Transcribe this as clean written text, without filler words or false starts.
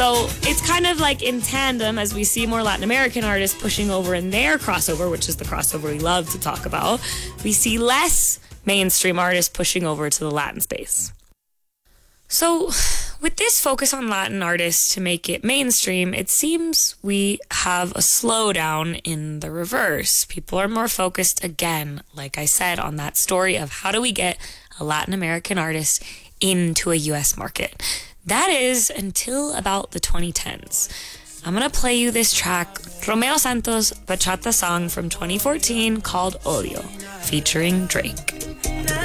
So it's kind of like in tandem as we see more Latin American artists pushing over in their crossover, which is the crossover we love to talk about. We see less mainstream artists pushing over to the Latin space. So with this focus on Latin artists to make it mainstream, it seems we have a slowdown in the reverse. People are more focused again, like I said, on that story of how do we get a Latin American artist into a US market. That is until about the 2010s. I'm going to play you this track, Romeo Santos' bachata song from 2014 called Odio, featuring Drake.